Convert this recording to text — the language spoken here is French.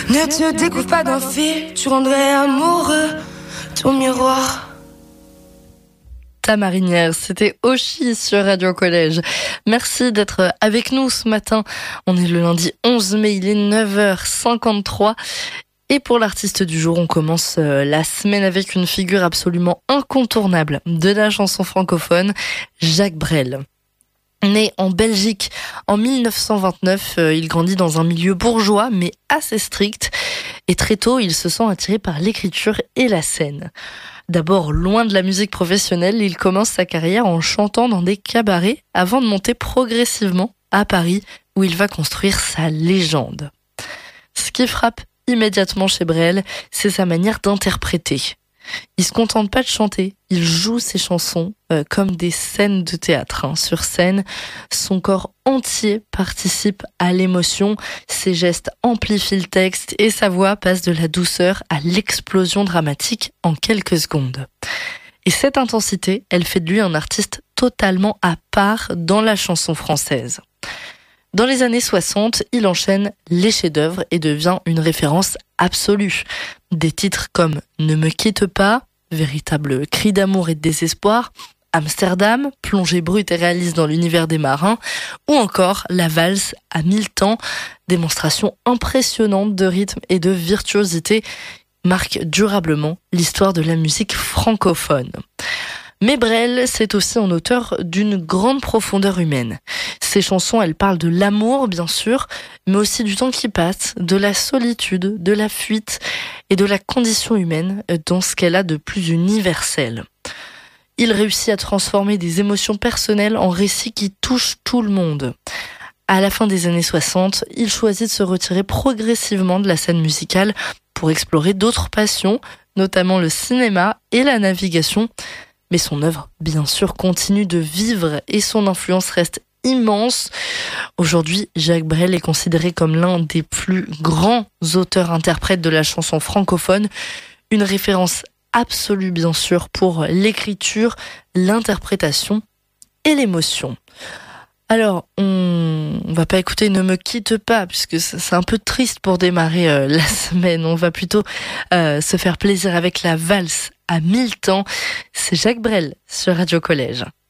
Ne te découvre pas d'un fil, tu rendrais amoureux ton miroir. Ta marinière, c'était Oshi sur Radio Collège. Merci d'être avec nous ce matin. On est le lundi 11 mai, il est 9h53. Et pour l'artiste du jour, on commence la semaine avec une figure absolument incontournable de la chanson francophone, Jacques Brel. Né en Belgique en 1929, il grandit dans un milieu bourgeois mais assez strict. Et très tôt, il se sent attiré par l'écriture et la scène. D'abord, loin de la musique professionnelle, il commence sa carrière en chantant dans des cabarets avant de monter progressivement à Paris où il va construire sa légende. Ce qui frappe immédiatement chez Brel, c'est sa manière d'interpréter. Il se contente pas de chanter, il joue ses chansons comme des scènes de théâtre. Sur scène, son corps entier participe à l'émotion, ses gestes amplifient le texte et sa voix passe de la douceur à l'explosion dramatique en quelques secondes. Et cette intensité, elle fait de lui un artiste totalement à part dans la chanson française. Dans les années 60, il enchaîne les chefs-d'œuvre et devient une référence absolue. Des titres comme « Ne me quitte pas », véritable cri d'amour et de désespoir, « Amsterdam », plongée brute et réaliste dans l'univers des marins, ou encore la valse à 1000 temps, démonstration impressionnante de rythme et de virtuosité, marque durablement l'histoire de la musique francophone. Mais Brel, c'est aussi un auteur d'une grande profondeur humaine. Ses chansons, elles parlent de l'amour, bien sûr, mais aussi du temps qui passe, de la solitude, de la fuite et de la condition humaine dans ce qu'elle a de plus universel. Il réussit à transformer des émotions personnelles en récits qui touchent tout le monde. À la fin des années 60, il choisit de se retirer progressivement de la scène musicale pour explorer d'autres passions, notamment le cinéma et la navigation. Mais son œuvre, bien sûr, continue de vivre et son influence reste immense. Aujourd'hui, Jacques Brel est considéré comme l'un des plus grands auteurs-interprètes de la chanson francophone, une référence absolue, bien sûr, pour l'écriture, l'interprétation et l'émotion. Alors, on va pas écouter Ne me quitte pas, puisque c'est un peu triste pour démarrer la semaine. On va plutôt se faire plaisir avec la valse à 1000 temps. C'est Jacques Brel sur Radio Collège.